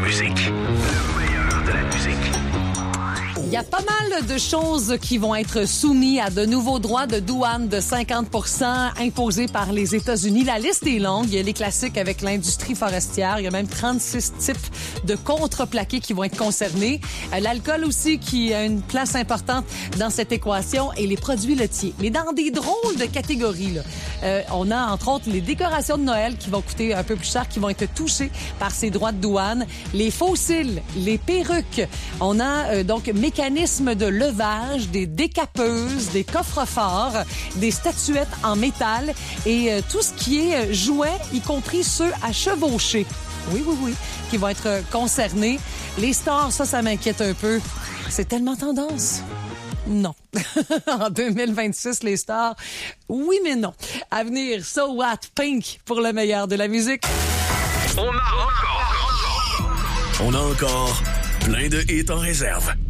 musique. Le meilleur de la musique. Il y a pas mal de choses qui vont être soumises à de nouveaux droits de douane de 50% imposés par les États-Unis. La liste est longue. Il y a les classiques avec l'industrie forestière. Il y a même 36 types de contreplaqués qui vont être concernés. L'alcool aussi qui a une place importante dans cette équation et les produits laitiers. Mais dans des drôles de catégories, là, on a entre autres les décorations de Noël qui vont coûter un peu plus cher, qui vont être touchées par ces droits de douane. Les fossiles, les perruques. On a donc mécanismes de levage, des décapeuses, des coffres-forts, des statuettes en métal et tout ce qui est jouets, y compris ceux à chevaucher. Oui, qui vont être concernés. Les stars, ça m'inquiète un peu. C'est tellement tendance. Non. En 2026, les stars, oui mais non. À venir, So What, Pink pour le meilleur de la musique. On a encore plein de hits en réserve.